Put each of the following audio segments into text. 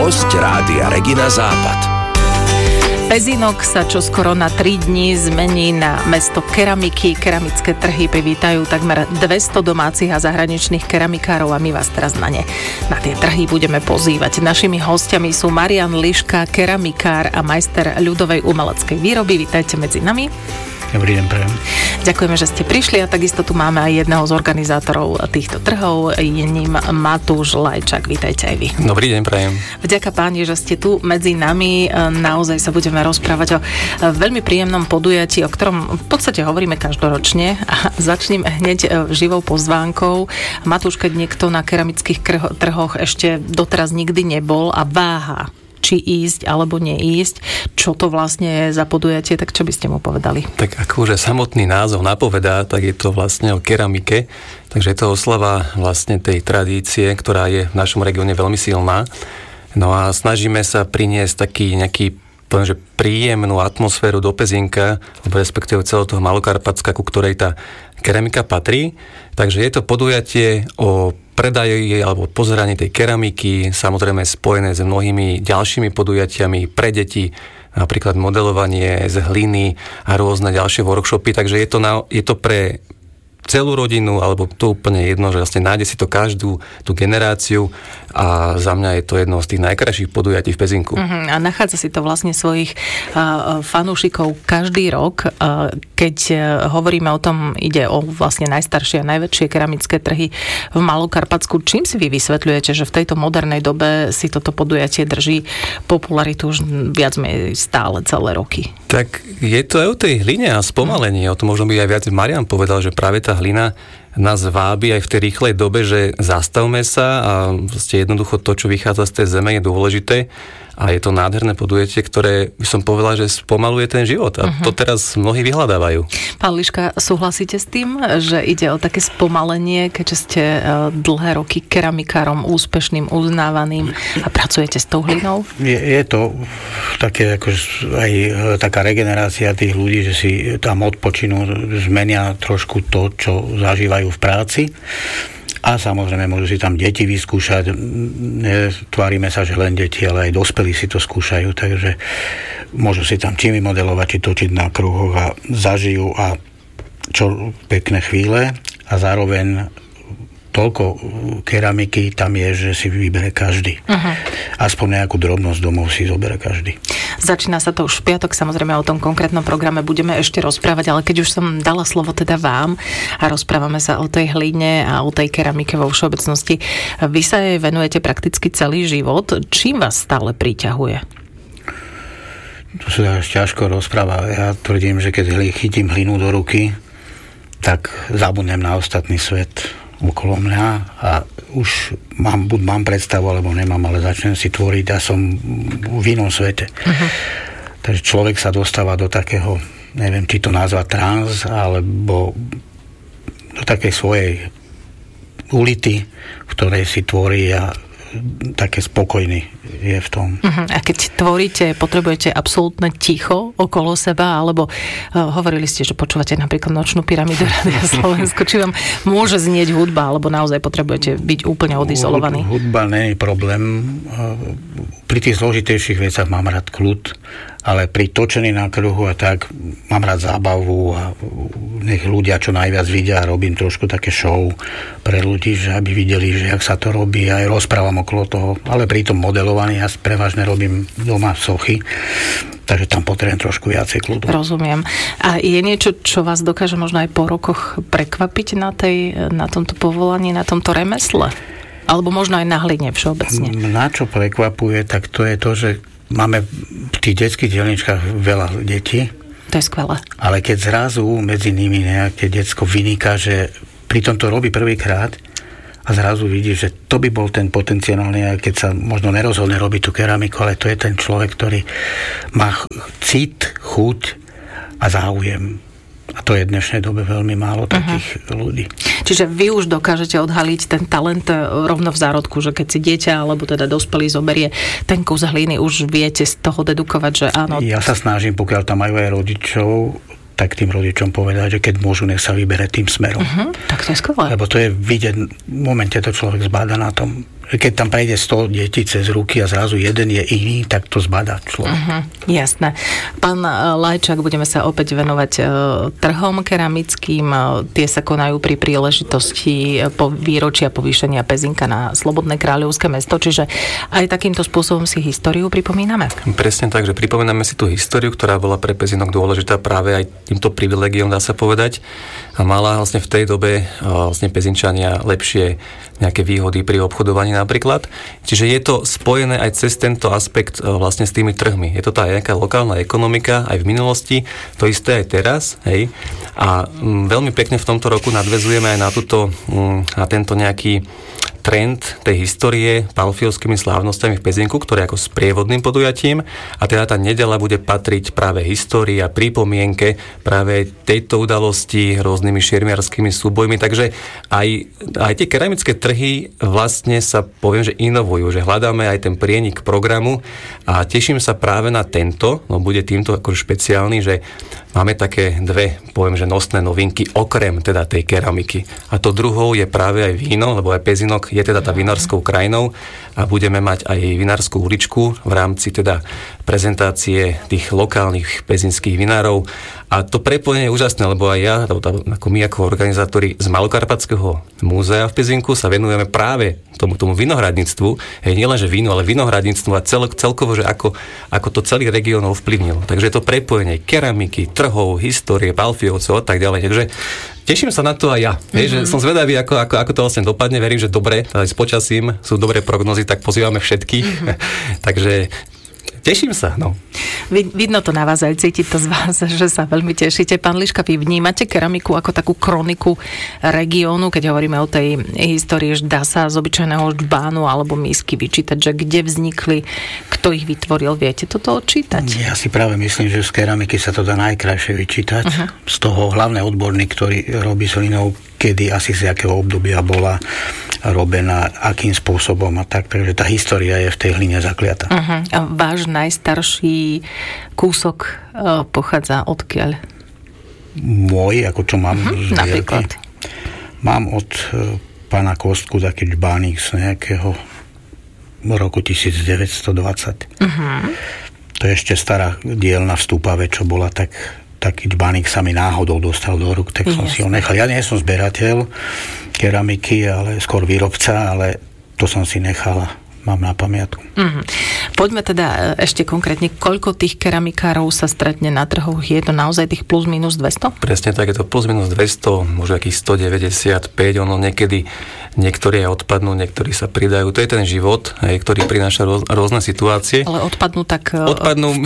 Hosť Rádia Regina Západ. Pezinok sa čoskoro na 3 dní zmení na mesto keramiky. Keramické trhy privítajú takmer 200 domácich a zahraničných keramikárov a my vás teraz na tie trhy budeme pozývať. Našimi hostiami sú Marián Liška, keramikár a majster ľudovej umeleckej výroby. Vítajte medzi nami. Dobrý deň, prajem. Ďakujeme, že ste prišli a takisto tu máme aj jedného z organizátorov týchto trhov, je ním Matúš Lajčák. Vítajte aj vy. Dobrý deň, prajem. Vďaka páni, že ste tu medzi nami. Naozaj sa budeme rozprávať o veľmi príjemnom podujatí, o ktorom v podstate hovoríme každoročne. A začnem hneď živou pozvánkou. Matúš, keď niekto na keramických trhoch ešte doteraz nikdy nebol a váha, či ísť alebo neísť, čo to vlastne je za podujatie, tak čo by ste mu povedali? Tak ako už samotný názov napovedá, tak je to vlastne o keramike, takže je to oslava vlastne tej tradície, ktorá je v našom regióne veľmi silná. No a snažíme sa priniesť taký nejaký príjemnú atmosféru do Pezínka, alebo respektíve celého toho Malokarpatska, ku ktorej tá keramika patrí. Takže je to podujatie o predaji alebo pozeraní tej keramiky, samozrejme spojené s mnohými ďalšími podujatiami pre deti, napríklad modelovanie z hliny a rôzne ďalšie workshopy. Takže je to pre celú rodinu, alebo to úplne jedno, že vlastne nájde si to každú tú generáciu a za mňa je to jedno z tých najkrajších podujatí v Pezinku. A nachádza si to vlastne svojich fanúšikov každý rok. Keď hovoríme o tom, ide o vlastne najstaršie a najväčšie keramické trhy v Malokarpatsku. Čím si vy vysvetľujete, že v tejto modernej dobe si toto podujatie drží popularitu už viac menej stále celé roky? Tak je to aj o tej hline a spomalení. O tom možno by aj viac Marián povedal, že práve tá hlina nás vábi aj v tej rýchlej dobe, že zastavme sa a vlastne jednoducho to, čo vychádza z tej zeme, je dôležité a je to nádherné podujatie, ktoré by som povedala, že spomaluje ten život a to teraz mnohí vyhľadávajú. Pán Liška, súhlasíte s tým, že ide o také spomalenie, keďže ste dlhé roky keramikárom úspešným, uznávaným a pracujete s tou hlinou? Je to také ako aj taká regenerácia tých ľudí, že si tam odpočinú, zmenia trošku to, čo zažívajú v práci. A samozrejme môžu si tam deti vyskúšať. Tvárime sa, že len deti, ale aj dospelí si to skúšajú, takže môžu si tam či vymodelovať, či točiť na kruhoch a zažijú a čo pekné chvíle a zároveň toľko keramiky tam je, že si vybere každý. Aspoň nejakú drobnosť domov si zoberie každý. Začína sa to už v piatok, samozrejme o tom konkrétnom programe budeme ešte rozprávať, ale keď už som dala slovo teda vám a rozprávame sa o tej hline a o tej keramike vo všeobecnosti, vy sa jej venujete prakticky celý život. Čím vás stále priťahuje? To sa ťažko rozpráva. Ja tvrdím, že keď chytím hlinu do ruky, tak zabudnem na ostatný svet okolo mňa a už mám predstavu, alebo nemám, ale začnem si tvoriť a som v inom svete. Takže človek sa dostáva do takého, neviem, či to nazvať trans, alebo do takej svojej ulity, v ktorej si tvorí a také spokojný je v tom. A keď tvoríte, potrebujete absolútne ticho okolo seba, alebo hovorili ste, že počúvate napríklad Nočnú pyramídu Rádia Slovensko, či vám môže znieť hudba, alebo naozaj potrebujete byť úplne odizolovaní? Hudba nie je problém. Pri tých zložitejších veciach mám rád kľud, ale pri točení na kruhu a tak mám rád zábavu a nech ľudia čo najviac vidia a robím trošku také show pre ľudí, že aby videli, že jak sa to robí, aj rozprávam okolo toho, ale pri tom modelovaní ja prevažne robím doma sochy, takže tam potrebujem trošku viacej kľudu. Rozumiem. A je niečo, čo vás dokáže možno aj po rokoch prekvapiť na tomto povolaní, na tomto remesle? Alebo možno aj na hline všeobecne? Na čo prekvapuje, tak to je to, že máme v tých detských dielničkách veľa detí. To je skvelé. Ale keď zrazu medzi nimi nejaké decko vyniká, že pritom to robí prvýkrát a zrazu vidí, že to by bol ten potenciálny, keď sa možno nerozhodne robiť tú keramiku, ale to je ten človek, ktorý má cit, chuť a záujem. A to je v dnešnej dobe veľmi málo takých ľudí. Čiže vy už dokážete odhaliť ten talent rovno v zárodku, že keď si dieťa alebo teda dospelý zoberie ten kus hliny, už viete z toho dedukovať, že áno. Ja sa snažím, pokiaľ tam majú aj rodičov, tak tým rodičom povedať, že keď môžu, nech sa vybere tým smerom. Tak to je skvelé. Lebo to je vidieť, v momente to človek zbáda na tom, keď tam prejde 100 detí cez ruky a zrazu jeden je iný, tak to zbadá človek. Jasné. Pán Lajčák, budeme sa opäť venovať trhom keramickým. Tie sa konajú pri príležitosti po výročia povýšenia Pezinka na Slobodné kráľovské mesto, čiže aj takýmto spôsobom si históriu pripomíname. Presne tak, že pripomíname si tú históriu, ktorá bola pre Pezinok dôležitá práve aj týmto privilegiom, dá sa povedať. A mala vlastne v tej dobe vlastne Pezinčania lepšie nejaké výhody pri obchodovaní napríklad. Čiže je to spojené aj cez tento aspekt vlastne s tými trhmi. Je to tá nejaká lokálna ekonomika aj v minulosti, to isté aj teraz, hej. A veľmi pekne v tomto roku nadväzujeme aj na tento nejaký trend tej histórie palfiovskými slávnostiami v Pezinku, ktoré ako sprievodným podujatím, a teda tá nedeľa bude patriť práve histórii a pripomienke práve tejto udalosti rôznymi šermiarskými súbojmi, takže aj tie keramické trhy vlastne sa poviem, že inovujú, že hľadáme aj ten prienik programu a teším sa práve na tento, no bude týmto ako špeciálny, že máme také dve, poviem, že nosné novinky okrem teda tej keramiky. A to druhou je práve aj víno, lebo aj Pezinok je teda tá vinárskou krajinou a budeme mať aj vinárskú uličku v rámci teda prezentácie tých lokálnych pezinských vinárov. A to prepojenie je úžasné, lebo aj ja, ako my ako organizátori z Malokarpatského múzea v Pezinku sa venujeme práve tomu vinohradníctvu. Nielenže vínu, ale vinohradníctvu a celkovo, že ako to celý región ovplyvnilo. Takže je to prepojenie keramiky, trhov, histórie, palfiovcov a tak ďalej. Takže teším sa na to aj ja. Že som zvedavý, ako to vlastne dopadne. Verím, že dobre, aj s počasím sú dobré prognozy, tak pozývame všetkých. Takže teším sa, no. Vidno to na vás, aj cíti to z vás, že sa veľmi tešíte. Pán Liška, vy vnímate keramiku ako takú kroniku regiónu, keď hovoríme o tej histórii, že dá sa z obyčajného džbánu alebo misky vyčítať, že kde vznikli, kto ich vytvoril, viete toto odčítať? Ja si práve myslím, že z keramiky sa to dá najkrajšie vyčítať. Z toho hlavné odborník, ktorý robí s hlinou, kedy asi z jakého obdobia bola robená, akým spôsobom a tak. Takže tá história je v tej hline zakliata. A váš najstarší kúsok pochádza odkiaľ? Môj, ako čo mám napríklad. Mám od pána Kostku taký džbánik z nejakého roku 1920. To je ešte stará dielna v Stúpave, čo bola taký džbánik sa mi náhodou dostal do rúk, tak som si ho nechal. Ja nie som zberateľ keramiky, ale skôr výrobca, ale to som si nechal, mám na pamiatku. Poďme teda ešte konkrétne, koľko tých keramikárov sa stretne na trhoch? Je to naozaj tých plus minus 200? Presne tak, je to plus minus 200, možno akých 195, ono niekedy niektorí aj odpadnú, niektorí sa pridajú. To je ten život, ktorý prináša rôzne situácie. Ale odpadnú tak... Odpadnú,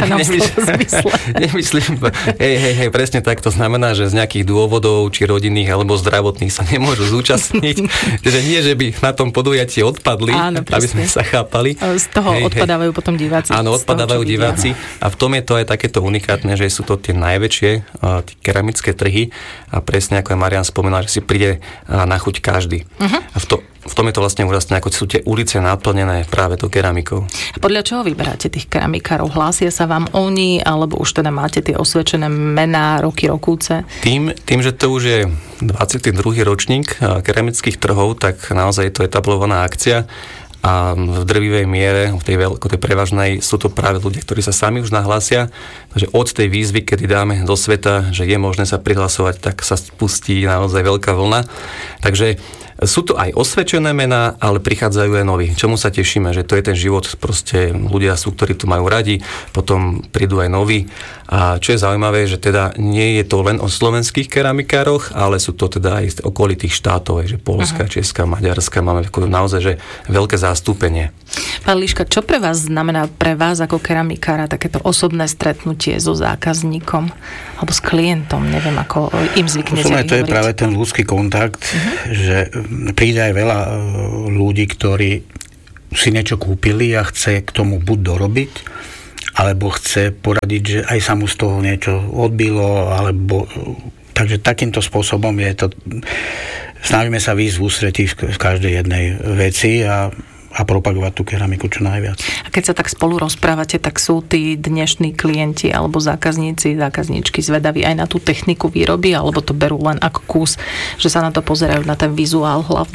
nemyslím. Hej, presne tak. To znamená, že z nejakých dôvodov, či rodinných, alebo zdravotných sa nemôžu zúčastniť. Takže nie, že by na tom podujatí odpadli, áno, aby sme sa chápali. Z toho odpadávajú potom diváci. Áno, odpadávajú diváci. A v tom je to aj takéto unikátne, že sú to tie najväčšie tie keramické trhy. A presne ako aj Marian spomínal, že si príde na chuť každý. A v tom je to vlastne úžasné, ako sú tie ulice naplnené práve tou keramikou. A podľa čoho vyberáte tých keramikárov? Hlásia sa vám oni, alebo už teda máte tie osvedčené mená roky rokúce? Tým, že to už je 22. ročník keramických trhov, tak naozaj je to etablovaná akcia. A v drvivej miere, v tej prevažnej, sú to práve ľudia, ktorí sa sami už nahlásia. Takže od tej výzvy, kedy dáme do sveta, že je možné sa prihlasovať, tak sa spustí naozaj veľká vlna. Takže sú to aj osvedčené mená, ale prichádzajú aj noví. Čomu sa tešíme, že to je ten život, proste ľudia sú, ktorí tu majú radi, potom prídu aj noví. A čo je zaujímavé, že teda nie je to len o slovenských keramikároch, ale sú to teda aj z okolitých štátov, že Poľska, Česká, Maďarska, máme naozaj že veľké zastúpenie. Pán Liška, čo pre vás znamená pre vás ako keramikára takéto osobné stretnutie so zákazníkom alebo s klientom? Neviem, ako im zvyknete hovoriť. To je práve ten ľudský kontakt, že príde aj veľa ľudí, ktorí si niečo kúpili a chce k tomu buď dorobiť, alebo chce poradiť, že aj sa mu z toho niečo odbilo, alebo... Takže takýmto spôsobom je to... Snažíme sa výjsť v ústretí v každej jednej veci a propagovať tú keramiku čo najviac. A keď sa tak spolu rozprávate, tak sú tí dnešní klienti alebo zákazníčky zvedaví aj na tú techniku výroby, alebo to berú len ako kus, že sa na to pozerajú, na ten vizuál hlavne?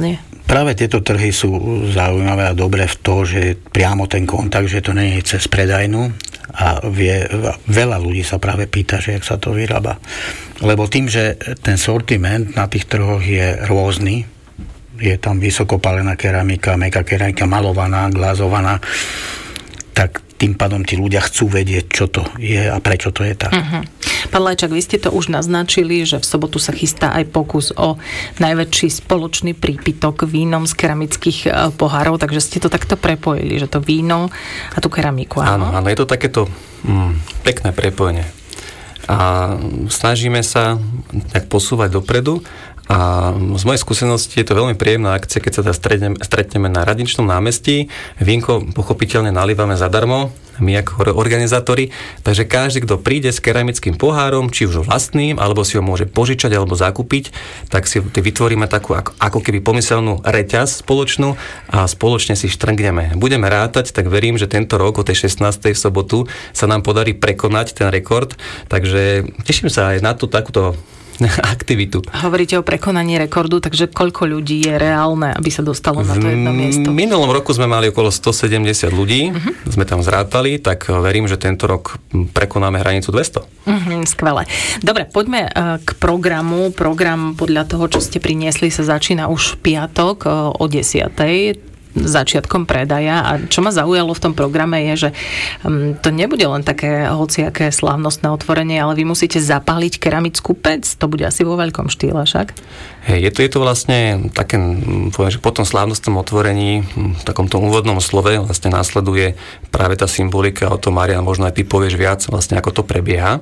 Práve tieto trhy sú zaujímavé a dobré v to, že priamo ten kontakt, že to nie je cez predajnú a veľa ľudí sa práve pýta, že jak sa to vyrába. Lebo tým, že ten sortiment na tých trhoch je rôzny, je tam vysokopálená keramika, mäkká keramika, malovaná, glazovaná, tak tým pádom tí ľudia chcú vedieť, čo to je a prečo to je tak. Uh-huh. Pán Lajčák, vy ste to už naznačili, že v sobotu sa chystá aj pokus o najväčší spoločný prípitok vínom z keramických pohárov, takže ste to takto prepojili, že to víno a tú keramiku. Áno, je to takéto pekné prepojenie. A snažíme sa tak posúvať dopredu. A z mojej skúsenosti je to veľmi príjemná akcia, keď sa teda stretneme na Radničnom námestí. Vínko pochopiteľne nalívame zadarmo, my ako organizátori, takže každý, kto príde s keramickým pohárom, či už vlastným, alebo si ho môže požičať alebo zakúpiť, tak si vytvoríme takú ako keby pomyselnú reťaz spoločnú a spoločne si štrngneme. Budeme rátať, tak verím, že tento rok o tej 16. v sobotu sa nám podarí prekonať ten rekord, takže teším sa aj na tú takúto aktivitu. Hovoríte o prekonaní rekordu, takže koľko ľudí je reálne, aby sa dostalo na to jedno miesto? V minulom roku sme mali okolo 170 ľudí, sme tam zrátali, tak verím, že tento rok prekonáme hranicu 200. Skvelé. Dobre, poďme k programu. Program podľa toho, čo ste priniesli, sa začína už v piatok o 10:00. Začiatkom predaja a čo ma zaujalo v tom programe je, že to nebude len také hociaké slávnostné otvorenie, ale vy musíte zapáliť keramickú pec. To bude asi vo veľkom štýle, však? Je to vlastne také, poviem, že po tom slávnostnom otvorení, v takomto úvodnom slove vlastne následuje práve tá symbolika o tom, Marian, možno aj ty povieš viac vlastne, ako to prebieha.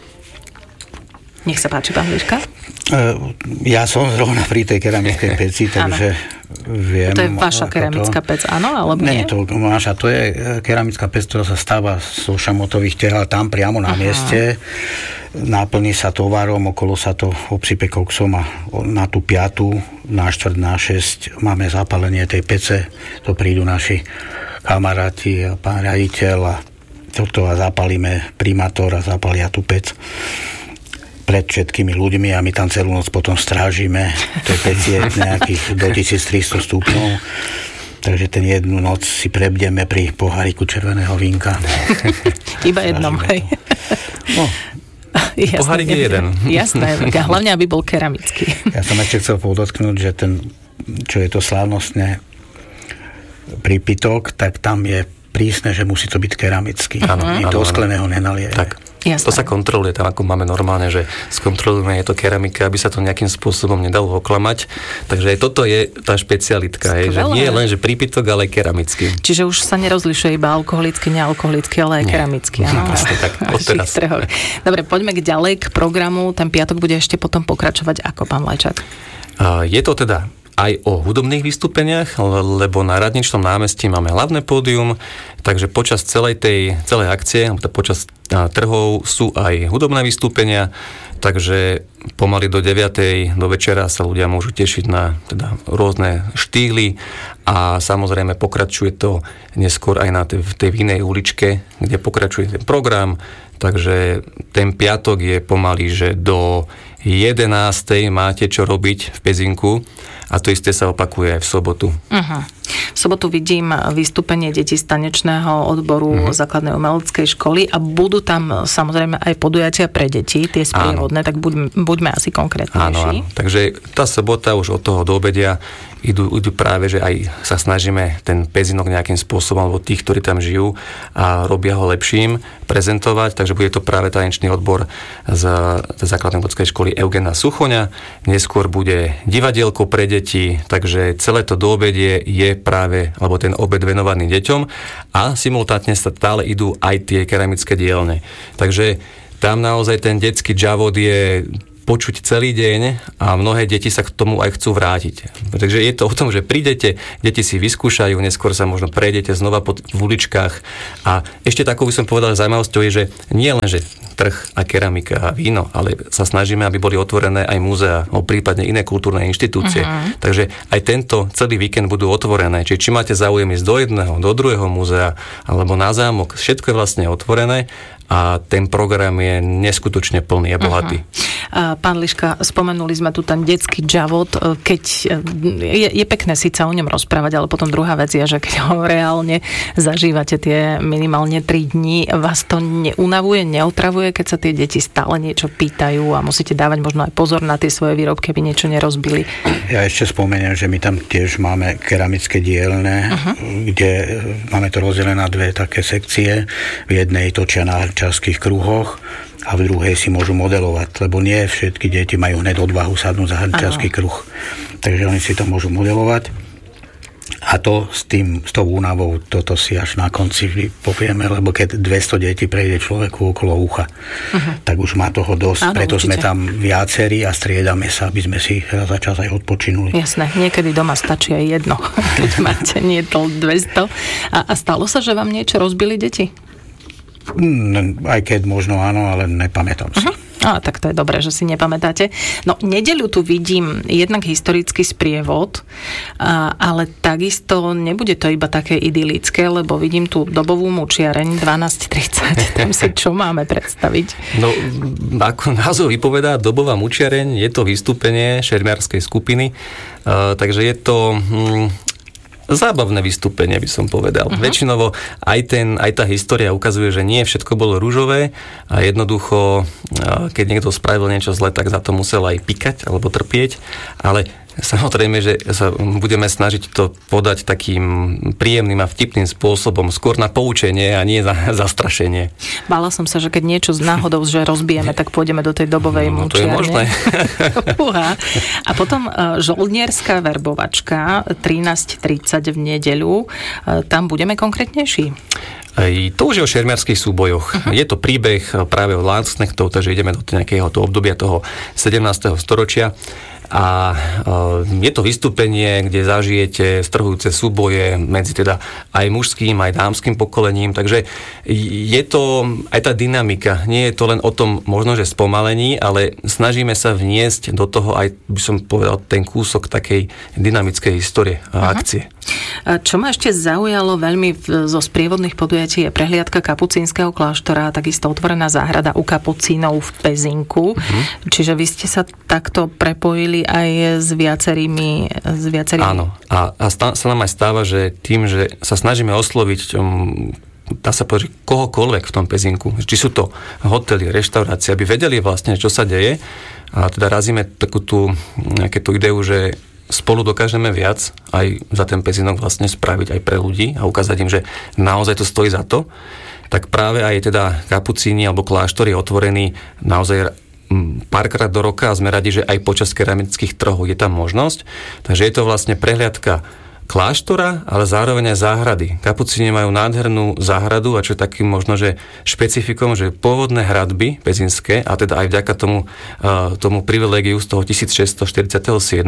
Nech sa páči, pán Liška. Ja som zrovna pri tej keramickej peci, takže viem. To je vaša keramická pec, áno? Alebo nie? Nie, to naša, to je keramická pec, ktorá sa stáva zo šamotových tehál tam priamo na mieste. Naplní sa tovarom, okolo sa to obsype koksom a na tú 5, na 4, na 6 máme zapálenie tej pece. To prídu naši kamaráti a pán riaditeľ a toto a zapálime primátor a zapália tú pec pred všetkými ľuďmi a my tam celú noc potom strážime. To je pec je nejakých do 1300 stupňov. Takže ten jednu noc si prebdeme pri poháriku červeného vínka. Iba jednom, hej. No. Pohárik je jeden. Jasné, hlavne, aby bol keramický. Ja som ešte chcel podotknúť, že čo je to slávnostné prípitok, tak tam je prísne, že musí to byť keramický. Do skleného nenalie. Tak. Jasné. To sa kontroluje tam, ako máme normálne, že skontrolujeme, je to keramika, aby sa to nejakým spôsobom nedalo oklamať. Takže toto je tá špecialitka, že nie je len, že prípitok, ale aj keramický. Čiže už sa nerozlišuje iba alkoholický, nealkoholický, ale aj keramický. Presne tak, odteraz. Dobre, poďme ďalej k programu. Ten piatok bude ešte potom pokračovať ako, pán Lajčák? Je to teda aj o hudobných vystúpeniach, lebo na Radničnom námestí máme hlavné pódium, takže počas celej akcie, počas trhov sú aj hudobné vystúpenia, takže pomaly do 9:00 do večera sa ľudia môžu tešiť na teda rôzne štýly a samozrejme pokračuje to neskôr aj na tej Vínej uličke, kde pokračuje ten program, takže ten piatok je pomaly, že do 11:00 máte čo robiť v Pezinku a to isté sa opakuje aj v sobotu. V sobotu vidím vystúpenie detí z tanečného odboru základnej umeleckej školy a budú tam samozrejme aj podujatia pre deti, tie sprievodné, tak buďme asi konkrétnejší. Áno. Takže tá sobota už od toho do obedia idú práve, že aj sa snažíme ten Pezinok nejakým spôsobom, alebo tých, ktorí tam žijú a robia ho lepším, prezentovať, takže bude to práve tanečný odbor z základnej umeleckej školy Eugena Suchoňa. Neskôr bude divadielko pre deti, takže celé to doobedie je práve, alebo ten obed venovaný deťom a simultátne sa stále idú aj tie keramické dielne. Takže tam naozaj ten detský džavod je počuť celý deň a mnohé deti sa k tomu aj chcú vrátiť. Takže je to o tom, že prídete, deti si vyskúšajú, neskôr sa možno prejdete znova v uličkách a ešte takou by som povedal zaujímavosťou je, že nie len, že trh a keramika a víno, ale sa snažíme, aby boli otvorené aj múzea, prípadne iné kultúrne inštitúcie. Takže aj tento celý víkend budú otvorené. Čiže či máte záujem ísť do jedného, do druhého múzea alebo na zámok, všetko je vlastne otvorené a ten program je neskutočne plný a bohatý. Pán Liška, spomenuli sme tu ten detský džavot, keď je pekné síce o ňom rozprávať, ale potom druhá vec je, že keď ho reálne zažívate tie minimálne 3 dní, vás to neunavuje, neotravuje, keď sa tie deti stále niečo pýtajú a musíte dávať možno aj pozor na tie svoje výrobky, aby niečo nerozbili. Ja ešte spomeniem, že my tam tiež máme keramické dielne, kde máme to rozdelené na 2 také sekcie. V jednej točia na hrčarských kruhoch a v druhej si môžu modelovať, lebo nie všetky deti majú hneď odvahu sadnúť za hrčarský kruh. Takže oni si to môžu modelovať. A to s tou únavou, toto si až na konci povieme, lebo keď 200 detí prejde človeku okolo ucha, tak už má toho dosť. Áno, preto určite. Sme tam viacerí a striedame sa, aby sme si za čas aj odpočinuli. Jasné, niekedy doma stačí aj jedno, keď máte nie to 200. A stalo sa, že vám niečo rozbili deti? Aj keď možno áno, ale nepamätám si. Tak to je dobré, že si nepamätáte. No, nedeľu tu vidím jednak historický sprievod, ale takisto nebude to iba také idylické, lebo vidím tu dobovú mučiareň 12:30. Tam si čo máme predstaviť? No, ako názov vypovedá, dobová mučiareň, je to vystúpenie šermiarskej skupiny, takže je to zábavné vystúpenie, by som povedal. Väčšinovo aj tá história ukazuje, že nie všetko bolo ružové a jednoducho, keď niekto spravil niečo zle, tak za to musel aj pikať alebo trpieť, ale samozrejme, že sa budeme snažiť to podať takým príjemným a vtipným spôsobom, skôr na poučenie a nie za zastrašenie. Bála som sa, že keď niečo z náhodou, že rozbijeme, tak pôjdeme do tej dobovej mučiarne. To je možné. A potom žoldnierská verbovačka 13:30 v nedeľu. Tam budeme konkrétnejší. To už je o šermiarských súbojoch. Je to príbeh práve o Landsknechtov, takže ideme do nejakého obdobia toho 17. storočia. A je to vystúpenie, kde zažijete strhujúce súboje medzi teda aj mužským, aj dámskym pokolením, takže je to aj tá dynamika, nie je to len o tom možno, že spomalení, ale snažíme sa vniesť do toho aj, by som povedal, ten kúsok takej dynamickej histórie a akcie. Čo ma ešte zaujalo veľmi zo sprievodných podujatí je prehliadka kapucínskeho kláštora a takisto otvorená záhrada u kapucínov v Pezinku. Čiže vy ste sa takto prepojili aj s viacerými... Áno. A sa nám aj stáva, že tým, že sa snažíme osloviť dá sa povedať, kohokoľvek v tom Pezinku. Či sú to hotely, reštaurácie, aby vedeli vlastne, čo sa deje. A teda razíme takú tú ideu, že spolu dokážeme viac aj za ten Pezinok vlastne spraviť aj pre ľudí a ukázať im, že naozaj to stojí za to. Tak práve aj teda kapucíni alebo kláštor je otvorený naozaj párkrát do roka a sme radi, že aj počas keramických trhov je tam možnosť. Takže je to vlastne prehliadka kláštora, ale zároveň aj záhrady. Kapucíni majú nádhernú záhradu a čo je takým možno, že špecifikom, že pôvodné hradby pezinské, a teda aj vďaka tomu privilégiu z toho 1647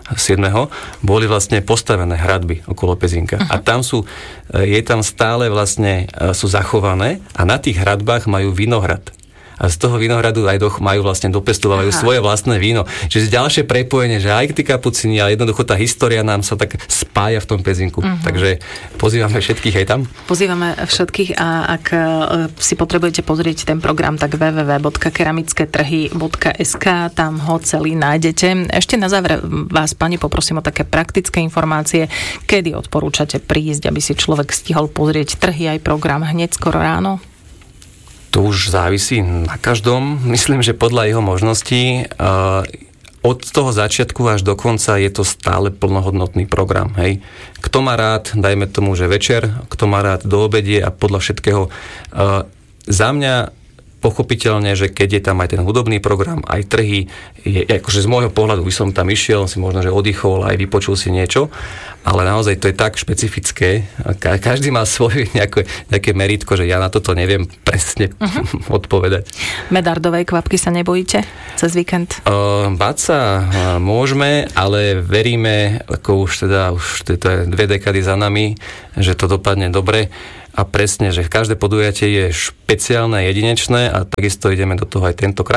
boli vlastne postavené hradby okolo Pezinka. A tam je tam stále vlastne sú zachované a na tých hradbách majú vinohrad. A z toho vinohradu aj majú vlastne dopestovajú svoje vlastné víno. Čiže ďalšie prepojenie, že aj tí kapucíni, ale jednoducho tá história nám sa tak spája v tom Pezinku. Takže pozývame všetkých aj tam. Pozývame všetkých a ak si potrebujete pozrieť ten program, tak www.keramicketrhy.sk, tam ho celý nájdete. Ešte na záver vás, pani, poprosím o také praktické informácie, kedy odporúčate prísť, aby si človek stihol pozrieť trhy aj program hneď skoro ráno? To už závisí na každom. Myslím, že podľa jeho možností od toho začiatku až do konca je to stále plnohodnotný program. Hej. Kto má rád, dajme tomu, že večer, kto má rád do obedie a podľa všetkého. Za mňa pochopiteľne, že keď je tam aj ten hudobný program, aj trhy, akože z môjho pohľadu by som tam išiel, si možno, že oddychol, aj vypočul si niečo, ale naozaj to je tak špecifické. Každý má svoje nejaké meritko, že ja na toto neviem presne odpovedať. Medardovej kvapky sa nebojíte cez víkend? Báť sa môžeme, ale veríme, ako už 2 dekady za nami, že to dopadne dobre. A presne, že každé podujatie je špeciálne, jedinečné a takisto ideme do toho aj tentokrát.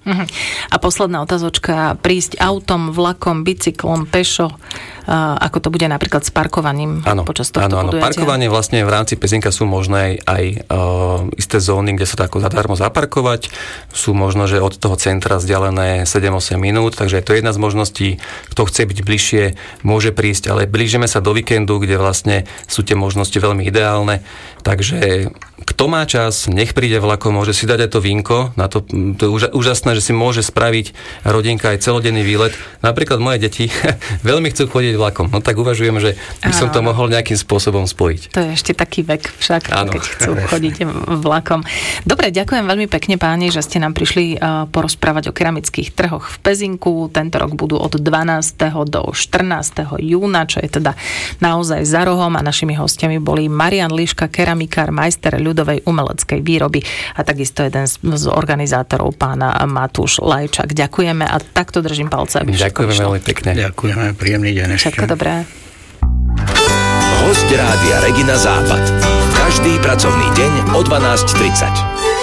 A posledná otázočka, prísť autom, vlakom, bicyklom, pešo, ako to bude napríklad s parkovaním počas tohto podujatia? Parkovanie vlastne v rámci Pezinka sú možné aj isté zóny, kde sa tako zadarmo zaparkovať. Sú možno, že od toho centra vzdialené 7-8 minút, takže je to jedna z možností. Kto chce byť bližšie, môže prísť, ale blížime sa do víkendu, kde vlastne sú tie možnosti veľmi ideálne. Takže kto má čas, nech príde vlakom, môže si dať aj to vínko. To je úžasné, že si môže spraviť rodinka aj celodenný výlet. Napríklad moje deti veľmi chcú chodiť vlakom. No tak uvažujem, že by som to mohol nejakým spôsobom spojiť. To je ešte taký vek však, keď chcú chodiť vlakom. Dobre, ďakujem veľmi pekne páni, že ste nám prišli porozprávať o keramických trhoch v Pezinku. Tento rok budú od 12. do 14. júna, čo je teda naozaj za rohom a našimi hostiami boli Marián Liška, keramikár, majster ľudovej umeleckej výroby a takisto jeden z organizátorov pána Matúš Lajčák. Ďakujeme a takto držím palce. Ďakujeme veľmi pekne. Ďakujeme, príjemný deň. Všetko dobré. Hosť Rádia Regina Západ. Každý pracovný deň o 12:30.